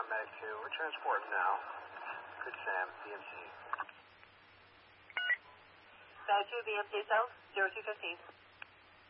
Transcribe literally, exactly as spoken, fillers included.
one, Medic two. We're transporting now. Good Sam, B M C. Medic two, B M C South, zero two fifteen.